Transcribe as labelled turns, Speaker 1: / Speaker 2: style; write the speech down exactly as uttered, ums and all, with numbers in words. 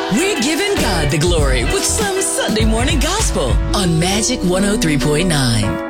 Speaker 1: We're giving God the glory with some Sunday morning gospel on Magic one oh three point nine.